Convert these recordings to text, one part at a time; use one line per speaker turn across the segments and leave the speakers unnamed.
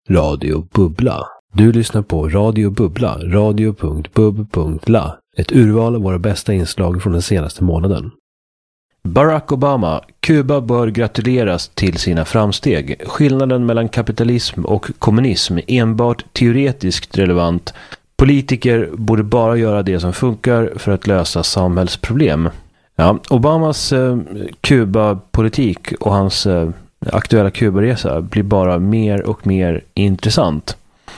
Radio Bubbla. Du lyssnar på Radio Bubbla, radio.bub.la. Ett urval av våra bästa inslag från den senaste månaden. Barack Obama. Kuba bör gratuleras till sina framsteg. Skillnaden mellan kapitalism och kommunism är enbart teoretiskt relevant. Politiker borde bara göra det som funkar för att lösa samhällsproblem. Ja, Obamas Kuba-politik och hans aktuella Kubaresa blir bara mer och mer intressant.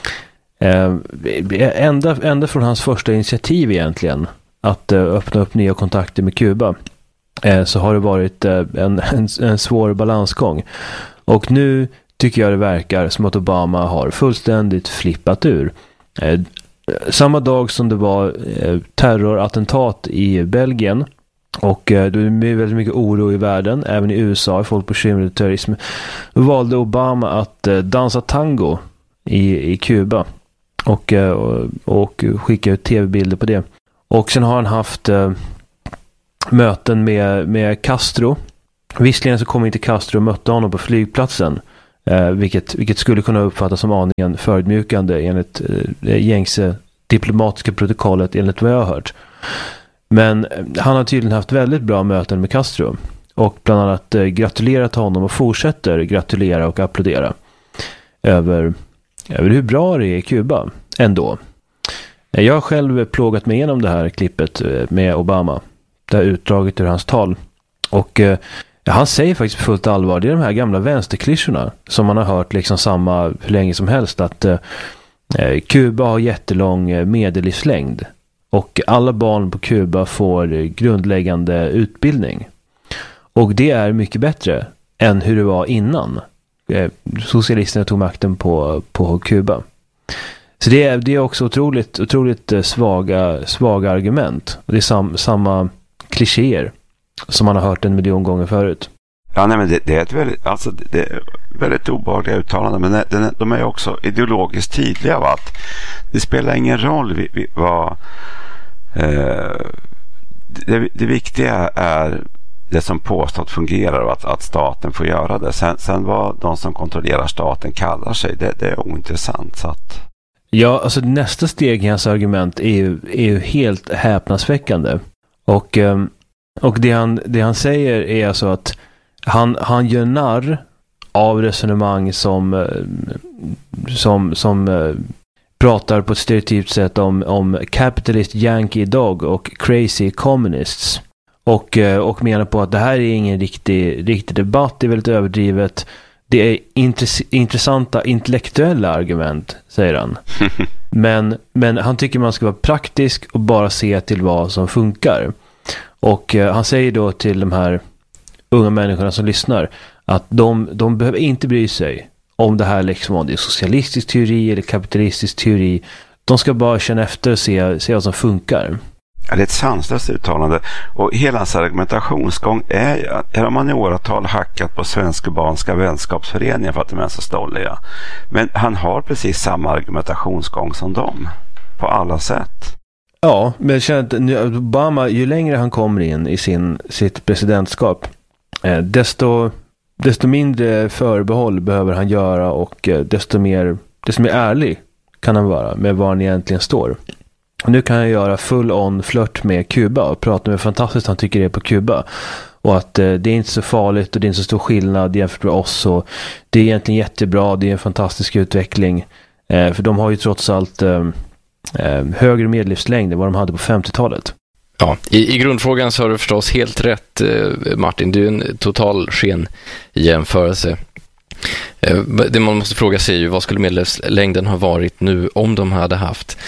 Ända från hans första initiativ egentligen att öppna upp nya kontakter med Kuba så har det varit en svår balansgång. Och nu tycker jag det verkar som att Obama har fullständigt flippat ur. Samma dag som det var terrorattentat i Belgien och det är väldigt mycket oro i världen, även i USA är folk bekymrade terrorism, valde Obama att dansa tango i Kuba och skicka ut tv-bilder på det. Och sen har han haft möten med Castro. Visserligen så kom inte Castro och mötte honom på flygplatsen, vilket skulle kunna uppfattas som aningen förödmjukande enligt gängse diplomatiska protokollet enligt vad jag har hört. Men han har tydligen haft väldigt bra möten med Castro och bland annat gratulerat honom och fortsätter gratulera och applådera över hur bra det är i Kuba ändå. Jag har själv plågat mig igenom det här klippet med Obama, det här utdraget ur hans tal, och han säger faktiskt på fullt allvar, det är de här gamla vänsterklyschorna som man har hört liksom samma hur länge som helst, att Kuba har jättelång medellivslängd och alla barn på Kuba får grundläggande utbildning. Och det är mycket bättre än hur det var innan socialisterna tog makten på Kuba. Så det är också otroligt svaga argument. Och det är samma klichéer som man har hört 1 miljon gånger förut.
Ja, nej, men det är det är väldigt obehagliga uttalanden, men de är också ideologiskt tydliga av att det spelar ingen roll vad det viktiga är det som påstått fungerar och att staten får göra det. Sen vad de som kontrollerar staten kallar sig, det är ointressant. Så att...
Ja, alltså nästa steg i hans argument är ju helt häpnadsväckande. Och det han säger är alltså att han gör narr av resonemang som pratar på ett stereotypt sätt om capitalist yankee dog och crazy communists. Och menar på att det här är ingen riktig debatt, det är väldigt överdrivet. Det är intressanta intellektuella argument, säger han. Men han tycker man ska vara praktisk och bara se till vad som funkar. Och han säger då till de här unga människorna som lyssnar att de behöver inte bry sig om det här liksom, om det är socialistisk teori eller kapitalistisk teori. De ska bara känna efter och se vad som funkar.
Ja, det är ett sanslöst uttalande, och hela hans argumentationsgång är man i åratal hackat på svensk-kubanska vänskapsföreningar för att de är så stolliga. Men han har precis samma argumentationsgång som dem på alla sätt.
Ja, men jag känner att Obama, ju längre han kommer in i sitt presidentskap, desto mindre förbehåll behöver han göra, och desto mer ärlig kan han vara med var han egentligen står. Nu kan jag göra full-on flört med Kuba och prata med hur fantastiskt han tycker det är på Kuba. Och att det är inte så farligt och det är inte så stor skillnad jämfört med oss. Och det är egentligen jättebra, det är en fantastisk utveckling. För de har ju trots allt högre medellivslängd än vad de hade på 50-talet.
Ja, i grundfrågan så har du förstås helt rätt, Martin. Det är en total skenjämförelse. Det man måste fråga sig är ju vad skulle medellivslängden ha varit nu om de hade haft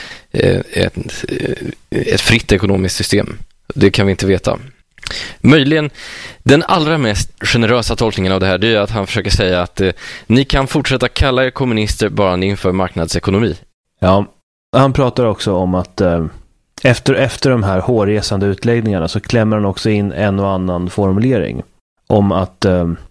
ett fritt ekonomiskt system. Det kan vi inte veta. Möjligen den allra mest generösa tolkningen av det här, det är att han försöker säga att ni kan fortsätta kalla er kommunister bara ni inför marknadsekonomi.
Ja, han pratar också om att efter de här hårresande utläggningarna så klämmer han också in en och annan formulering om att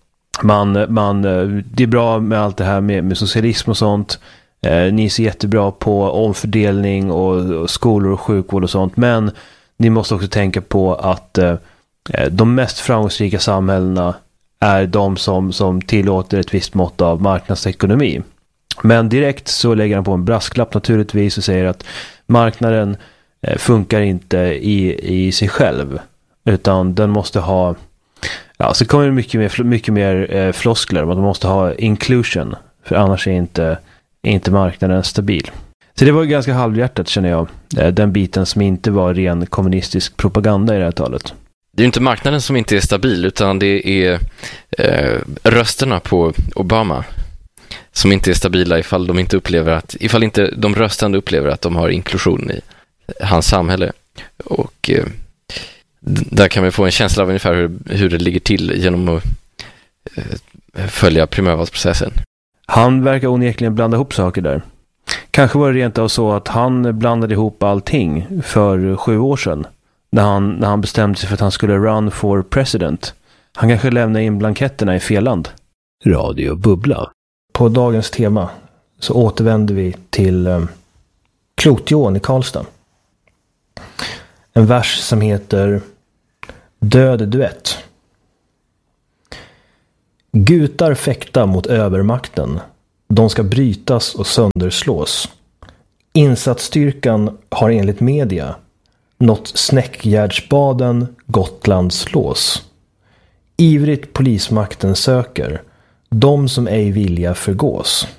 det är bra med allt det här med socialism och sånt. Ni är så jättebra på omfördelning och skolor och sjukvård och sånt, men ni måste också tänka på att de mest framgångsrika samhällena är de som tillåter ett visst mått av marknadsekonomi. Men direkt så lägger han på en brasklapp naturligtvis och säger att marknaden funkar inte i sig själv, utan den måste ha, ja, så kommer det mycket mer floskler om att man måste ha inclusion, för annars är inte marknaden stabil. Så det var ju ganska halvhjärtat, känner jag, den biten som inte var ren kommunistisk propaganda i det här talet.
Det är ju inte marknaden som inte är stabil, utan det är rösterna på Obama som inte är stabila ifall inte de röstande upplever att de har inklusion i hans samhälle. Och där kan vi få en känsla av ungefär hur det ligger till genom att följa primärvalsprocessen. Han
verkar onekligen blanda ihop saker där. Kanske var det rent av så att han blandade ihop allting för 7 år sedan när han bestämde sig för att han skulle run for president. Han kanske lämnade in blanketterna i fel land. Radio Bubbla. På dagens tema så återvänder vi till Klotjoen i Karlstad. En vers som heter Död duett. Gutar fäkta mot övermakten. De ska brytas och sönderslås. Insatsstyrkan har enligt media nått Snäckgärdsbaden, Gotlands lås. Ivrigt polismakten söker de som ej vilja förgås.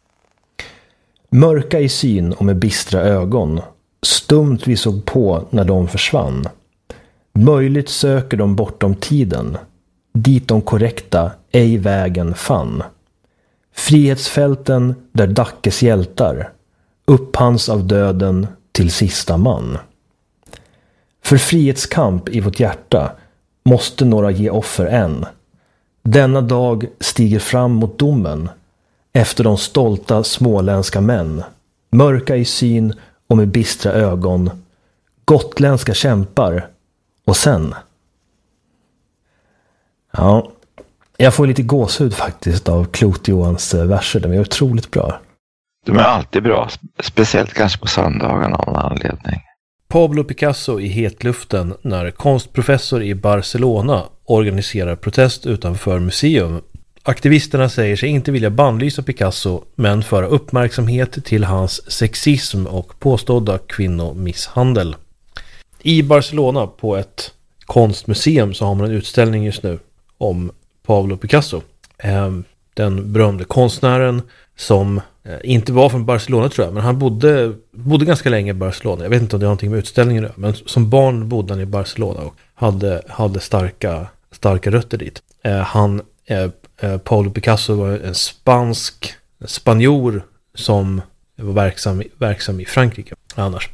Mörka i syn och med bistra ögon, stumt vi såg på när de försvann. Möjligt söker de bortom tiden, dit de korrekta ej vägen fann. Frihetsfälten där Dackes hjältar upphanns av döden till sista man. För frihetskamp i vårt hjärta måste några ge offer än. Denna dag stiger fram mot domen efter de stolta småländska män, mörka i syn och med bistra ögon, gotländska kämpar och sen. Ja, jag får lite gåshud faktiskt av Klotjoens verser. De är otroligt bra.
De är alltid bra, speciellt kanske på söndagarna av någon anledning.
Pablo Picasso i hetluften när konstprofessor i Barcelona organiserar protest utanför museum. Aktivisterna säger sig inte vilja bannlysa Picasso, men föra uppmärksamhet till hans sexism och påstådda kvinnomisshandel. I Barcelona på ett konstmuseum så har man en utställning just nu om Pablo Picasso. Den berömde konstnären som inte var från Barcelona, tror jag, men han bodde ganska länge i Barcelona. Jag vet inte om det har någonting med utställningen nu, men som barn bodde han i Barcelona och hade starka rötter dit. Pablo Picasso var en spanjor som var verksam i Frankrike annars.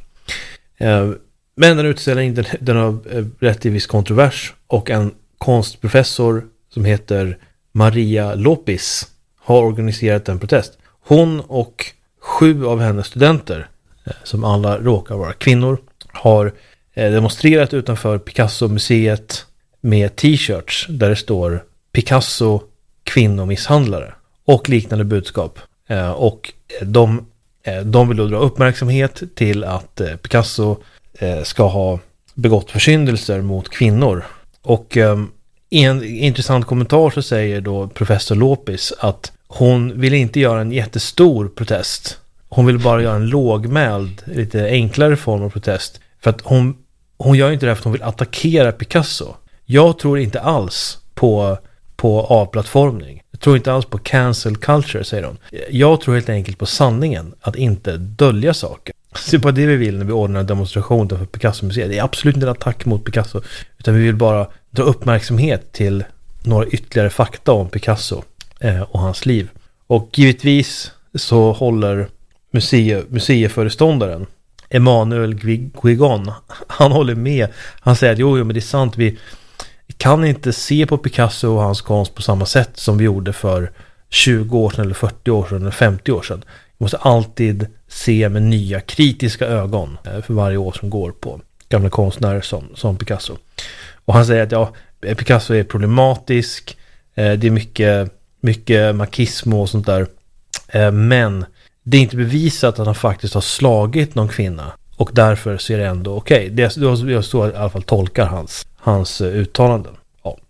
Men den utställningen den har rätt i viss kontrovers, och en konstprofessor som heter Maria Lopez har organiserat en protest. Hon och 7 av hennes studenter, som alla råkar vara kvinnor, har demonstrerat utanför Picasso-museet med t-shirts där det står Picasso kvinnomisshandlare och liknande budskap. Och de vill då dra uppmärksamhet till att Picasso ska ha begått försyndelser mot kvinnor. Och i en intressant kommentar så säger då professor Lopez att hon vill inte göra en jättestor protest. Hon vill bara göra en lågmäld, lite enklare form av protest. För att hon gör inte det för att hon vill attackera Picasso. Jag tror inte alls på avplattformning. Jag tror inte alls på cancel culture, säger hon. Jag tror helt enkelt på sanningen, att inte dölja saker. Så på det vi vill när vi ordnar en demonstration för Picasso-museet. Det är absolut inte en attack mot Picasso, utan vi vill bara dra uppmärksamhet till några ytterligare fakta om Picasso och hans liv. Och givetvis så håller museiföreståndaren Emmanuel Guigon, han håller med. Han säger att jo men det är sant, vi kan inte se på Picasso och hans konst på samma sätt som vi gjorde för 20 år sedan eller 40 år sedan eller 50 år sedan. Vi måste alltid se med nya kritiska ögon för varje år som går på gamla konstnärer som Picasso. Och han säger att Picasso är problematisk, det är mycket marxism och sånt där, men det är inte bevisat att han faktiskt har slagit någon kvinna, och därför så är det ändå okej. Det är så i alla fall tolkar hans uttalanden. Ja.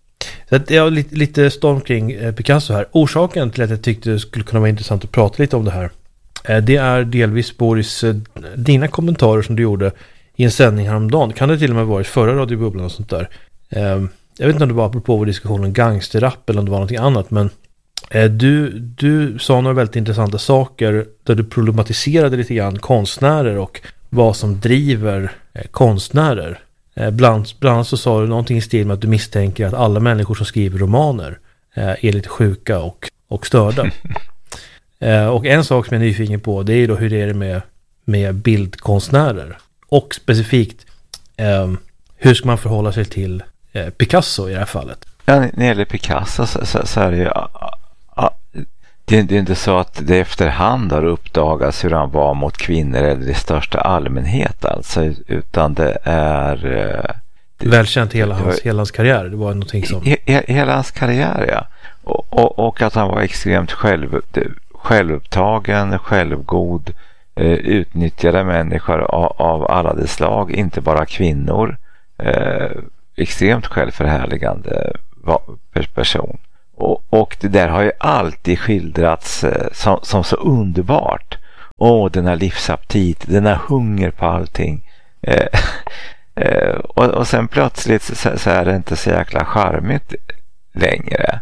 Så att jag har lite storm kring Picasso här. Orsaken till att jag tyckte det skulle kunna vara intressant att prata lite om det här, det är delvis, Boris, dina kommentarer som du gjorde i en sändning häromdagen. Kan det till och med varit förra radiobubblan och sånt där. Jag vet inte om det var apropå vår diskussion om gangsterrap eller om det var någonting annat, men du sa några väldigt intressanta saker där du problematiserade lite grann konstnärer och vad som driver konstnärer. Bland annat så sa du någonting i stil med att du misstänker att alla människor som skriver romaner är lite sjuka och störda. Och en sak som jag är nyfiken på, det är ju då hur det är med bildkonstnärer. Och specifikt, hur ska man förhålla sig till Picasso i det här fallet?
Ja, när det gäller Picasso så är det ju... Det är inte så att det efterhand har uppdagats hur han var mot kvinnor eller i största allmänhet alltså, utan det är...
välkänt hela hans karriär. Det var någonting som...
Hela hans karriär, ja. Och att han var extremt självupptagen, självgod, utnyttjade människor av alla de slag, inte bara kvinnor. Extremt självförhärligande person. Och det där har ju alltid skildrats som så underbart. Den här livsaptit, den här hunger på allting. Och sen plötsligt så är det inte så jäkla charmigt längre.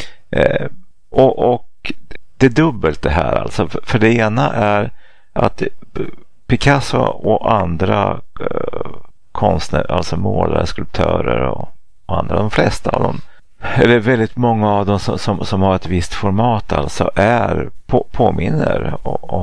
Och det är dubbelt det här alltså. För det ena är att Picasso och andra konstnärer, alltså målare, skulptörer och andra, de flesta av dem, eller väldigt många av dem som har ett visst format alltså, påminner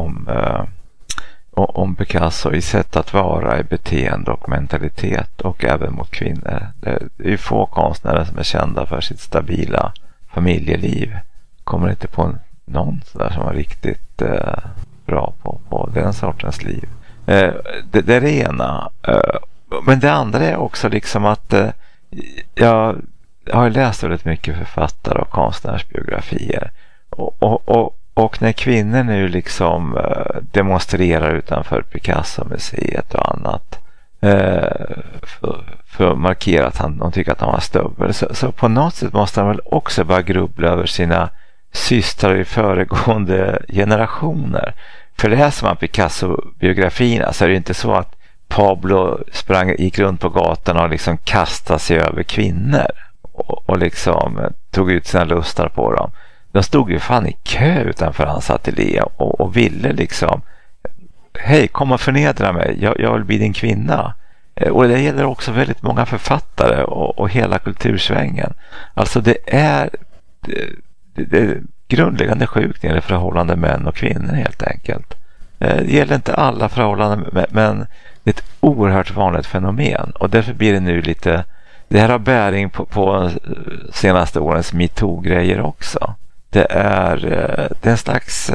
om Picasso i sätt att vara, i beteende och mentalitet, och även mot kvinnor. Det är ju få konstnärer som är kända för sitt stabila familjeliv. Kommer inte på någon sådär som var riktigt bra på den sortens liv. Det är det ena. Men det andra är också liksom att jag har läst väldigt mycket författare och konstnärsbiografier. Och när kvinnor nu liksom demonstrerar utanför Picasso-museet och annat för att markera att de tycker att han var stövel, så på något sätt måste han väl också bara grubbla över sina systrar i föregående generationer. För läser man Picasso-biografierna så är det inte så att Pablo gick runt på gatan och liksom kastade sig över kvinnor och liksom tog ut sina lustar på dem. De stod ju fan i kö utanför hans ateljé och ville liksom, hej, kom och förnedra mig, jag vill bli din kvinna. Och det gäller också väldigt många författare och hela kultursvängen. Alltså det är grundläggande sjukt när det gäller förhållande män och kvinnor helt enkelt. Det gäller inte alla förhållanden, men det är ett oerhört vanligt fenomen, och därför blir det nu lite, det här har bäring på senaste årens MeToo-grejer också. Det är en slags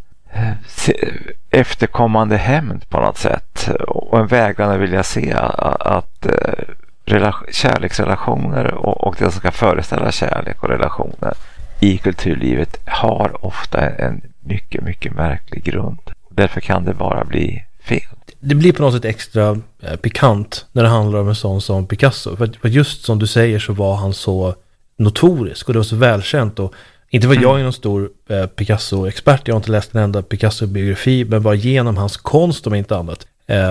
efterkommande hämnd på något sätt, och en vägran att vilja se att kärleksrelationer och det som ska föreställa kärlek och relationer i kulturlivet har ofta en mycket, mycket märklig grund. Därför kan det bara bli fel.
Det blir på något sätt extra pikant när det handlar om en sån som Picasso. För just som du säger så var han så notorisk och det var så välkänt. Och inte var jag någon stor Picasso-expert, jag har inte läst en enda Picasso-biografi, men bara genom hans konst, om inte annat,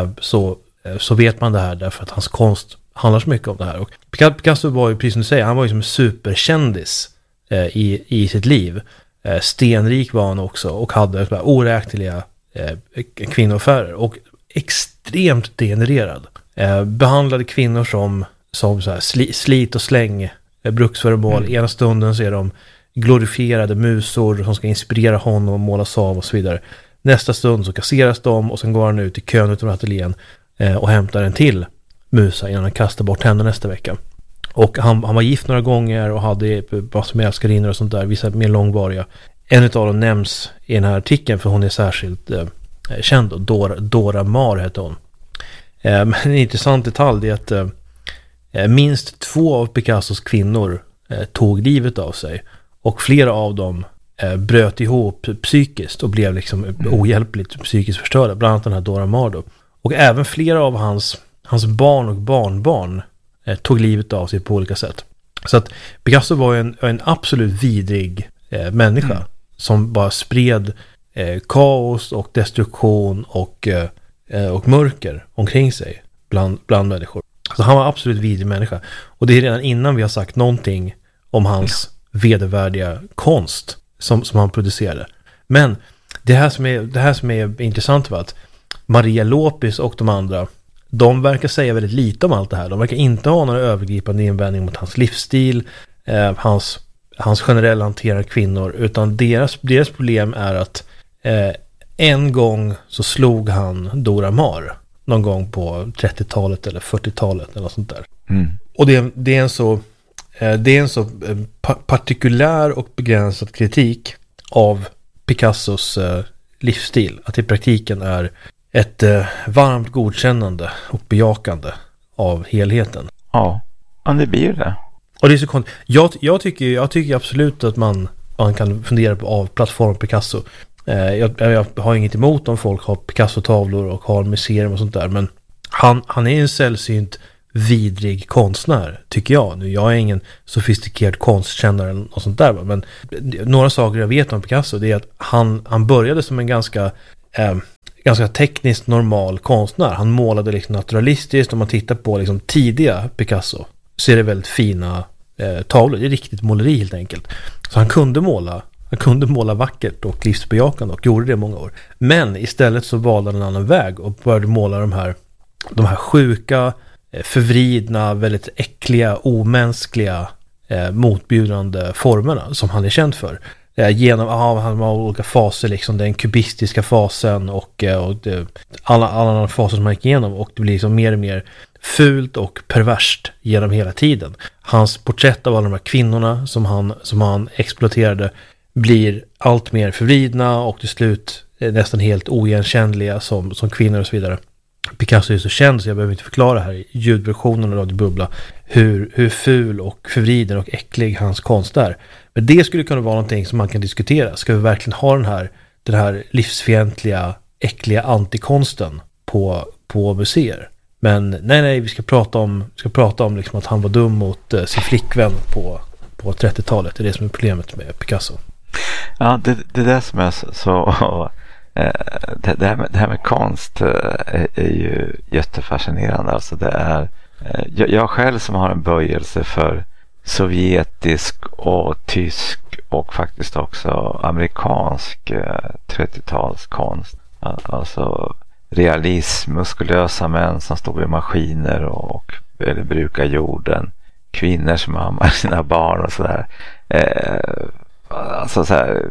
så vet man det här, därför att hans konst handlar så mycket om det här. Och Picasso var ju, precis som du säger, han var ju som en superkändis i sitt liv. Stenrik var han också och hade oräkneliga kvinnoaffärer och extremt degenererad. Behandlade kvinnor som så här slit och släng bruksföremål. Ena stunden så är de glorifierade musor som ska inspirera honom och målas av och så vidare. Nästa stund så kasseras de och sen går han ut i kön utom ateljén och hämtar en till musa innan han kastar bort henne nästa vecka. Och han var gift några gånger och hade massor med älskarinnor och sånt där, vissa mer långvariga. En av dem nämns i den här artikeln för hon är särskilt känd, och Dora Maar heter hon. Men en intressant detalj är att minst 2 av Picassos kvinnor tog livet av sig, och flera av dem bröt ihop psykiskt och blev liksom ohjälpligt psykiskt förstörda, bland annat den här Dora Maar då. Och även flera av hans barn och barnbarn tog livet av sig på olika sätt.
Så att Picasso var en absolut vidrig människa som bara spred kaos och destruktion och mörker omkring sig bland människor. Så han var absolut vidrig människa. Och det är redan innan vi har sagt någonting om hans vedervärdiga konst som han producerade. Men det här som är intressant var att Maria Lopez och de andra, de verkar säga väldigt lite om allt det här. De verkar inte ha några övergripande invändning mot hans livsstil, hans generella hanterande av kvinnor, utan deras problem är att en gång så slog han Dora Maar någon gång på 30-talet eller 40-talet eller något sånt där. Och det är en så partikulär och begränsad kritik av Picassos livsstil att i praktiken är ett varmt godkännande och bejakande av helheten.
Ja, det blir ju det.
Och det är så konstigt. Jag tycker absolut att man kan fundera på avplattform Picasso. Jag har inget emot om folk har Picasso-tavlor och har museum och sånt där, men han är en sällsynt vidrig konstnär, tycker jag. Nu, jag är ingen sofistikerad konstkännare och sånt där, men några saker jag vet om Picasso, det är att han började som en ganska tekniskt normal konstnär. Han målade liksom naturalistiskt. Om man tittar på liksom tidiga Picasso så är det väldigt fina tavlor. Det är riktigt måleri helt enkelt. Så han kunde måla vackert och livsbejakande och gjorde det i många år. Men istället så valde han en annan väg och började måla de här sjuka, förvridna, väldigt äckliga, omänskliga, motbjudande formerna som han är känd för. Genom han har olika faser, liksom den kubistiska fasen och alla faser som han gick igenom, och det blir liksom mer och mer fult och perverst genom hela tiden. Hans porträtt av alla de här kvinnorna som han exploaterade blir allt mer förvridna och till slut nästan helt oigenkännliga som kvinnor och så vidare. Picasso är så känd så jag behöver inte förklara här i ljudversionen av Radio Bubbla hur ful och förvriden och äcklig hans konst är. Men det skulle kunna vara någonting som man kan diskutera. Ska vi verkligen ha den här livsfientliga, äckliga antikonsten på museer? Men nej, vi ska prata om liksom att han var dum mot sin flickvän på 30-talet. Det är det som är problemet med Picasso.
Ja, det där som är så det här med konst är ju jättefascinerande. Alltså det är jag själv som har en böjelse för sovjetisk och tysk och faktiskt också amerikansk 30-talskonst. Alltså realism, muskulösa män som står vid maskiner eller brukar jorden, kvinnor som ammar sina barn och sådär. Alltså så här,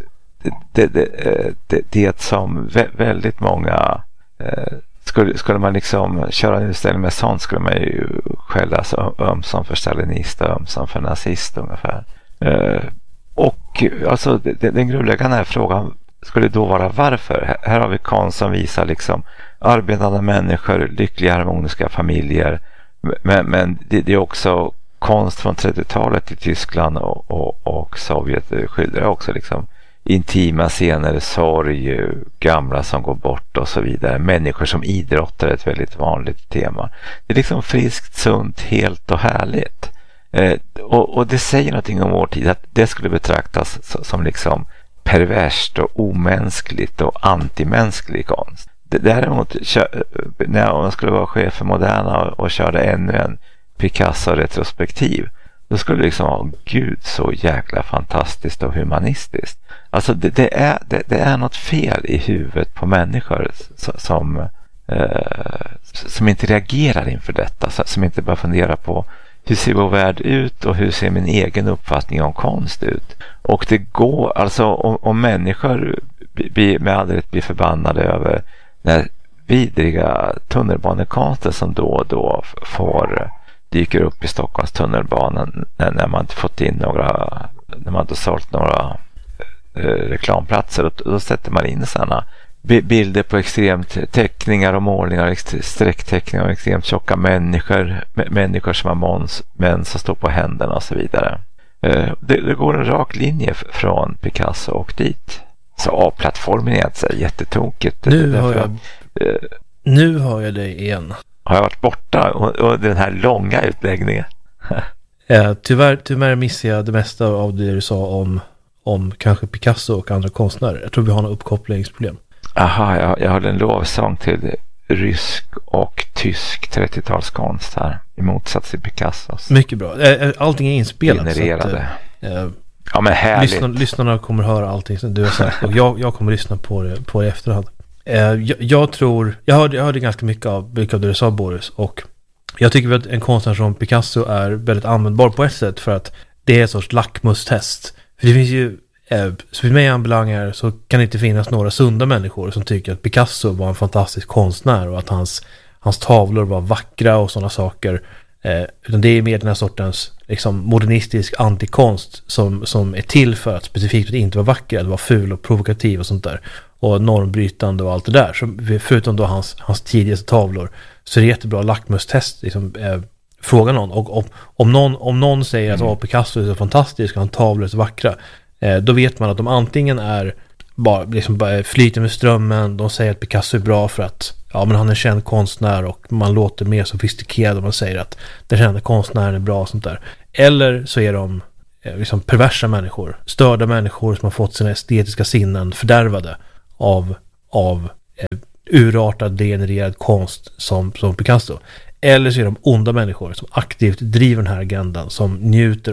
det som väldigt många skulle man liksom köra en utställning med sånt, skulle man ju skällas ömsom för stalinist och ömsom för nazist ungefär. Och alltså den grundläggande här frågan skulle då vara varför. Här har vi konst som visar liksom arbetande människor, lyckliga harmoniska familjer, men det är också konst från 30-talet i Tyskland och Sovjet skildrar också liksom intima scener, sorg, gamla som går bort och så vidare. Människor som idrottar är ett väldigt vanligt tema. Det är liksom friskt, sunt, helt och härligt. Och det säger någonting om vår tid, att det skulle betraktas som liksom perverst och omänskligt och antimänsklig konst. Däremot, när man skulle vara chef för Moderna och körde ännu en Picasso-retrospektiv, då skulle det liksom vara Gud så jäkla fantastiskt och humanistiskt. Alltså det är något fel i huvudet på människor som inte reagerar inför detta, som inte bara funderar på hur ser vår värld ut och hur ser min egen uppfattning om konst ut. Och det går, alltså om människor med all rätt blir förbannade över när vidriga tunnelbanekonster som då och då dyker upp i Stockholms tunnelbana när man inte fått in när man inte sålt några reklamplatser, och då sätter man in sådana bilder på extremt teckningar och målningar, sträckteckningar och extremt tjocka människor som har män som står på händerna och så vidare. Det går en rak linje från Picasso och dit. Så A-plattformen är alltså jättetokigt.
Nu hör jag dig igen.
Har jag varit borta och den här långa utläggningen?
Tyvärr missar jag det mesta av det du sa om kanske Picasso och andra konstnärer. Jag tror vi har några uppkopplingsproblem.
Aha, jag hade en lovsång till rysk och tysk 30-talskonst här. I motsats till Picassos.
Mycket bra. Allting är inspelat.
Genererade.
Så att,
ja, men härligt.
Lyssnarna kommer höra allting som du har sagt. Och jag kommer lyssna på det i efterhand. Jag hörde ganska mycket av det du sa, Boris. Och jag tycker att en konstnär som Picasso är väldigt användbar på ett sätt. För att det är en sorts lackmustest. För det finns ju, så för mig anbelangar så kan det inte finnas några sunda människor som tycker att Picasso var en fantastisk konstnär. Och att hans tavlor var vackra och sådana saker. Utan det är mer den här sortens liksom, modernistisk antikonst som är till för att specifikt att inte vara vacker, att vara ful och provokativ och sånt där. Och normbrytande och allt det där. Så förutom då hans tidigaste tavlor så är det jättebra lackmustest. Liksom, fråga någon. Och om någon säger att Picasso är så fantastisk och han tavlor är så vackra, då vet man att de antingen är bara flyter med strömmen. De säger att Picasso är bra för att men han är en känd konstnär och man låter mer sofistikerad om man säger att den kända konstnären är bra och sånt där. Eller så är de liksom perversa människor, störda människor som har fått sina estetiska sinnen fördärvade av urartad, degenererad konst som Picasso. Eller så är de onda människor som aktivt driver den här agendan, som njuter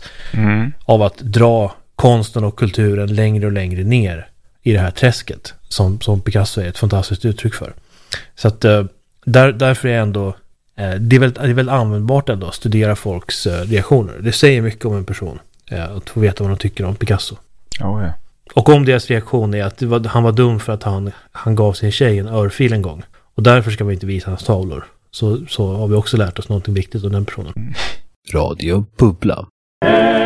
av att dra konsten och kulturen längre och längre ner i det här träsket som Picasso är ett fantastiskt uttryck för. Så att därför är ändå det är väldigt användbart ändå att studera folks reaktioner. Det säger mycket om en person att få veta vad de tycker om Picasso.
Oh, ja.
Och om deras reaktion är att han var dum för att han gav sin tjej en örfil en gång och därför ska vi inte visa hans tavlor, så har vi också lärt oss någonting viktigt om den personen.
Radio Bubbla.